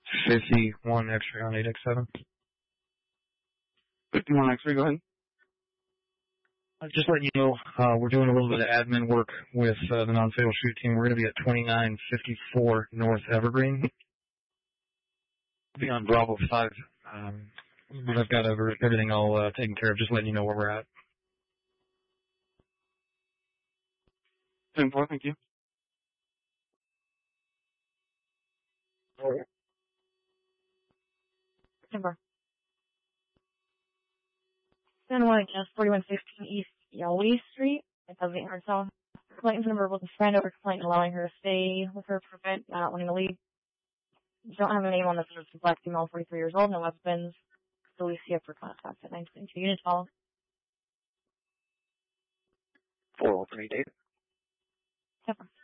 51 X-ray on 8X7. 51 X-ray, go ahead. Just letting you know, we're doing a little bit of admin work with the non-fatal shoot team. We're going to be at 2954 North Evergreen. Be on Bravo 5. But I've got everything all taken care of. Just letting you know where we're at. 10-4, thank you. Okay. 10-4. 10-1 against 4116 East Yelway Street. It doesn't hard south. Complainant's been verbal with a friend over complaint allowing her to stay with her to prevent not wanting to leave. You don't have a name on this. It's a black female, 43 years old, no weapons. Police see up for contact at 922. Unit 12. 403 Dave. 10-4.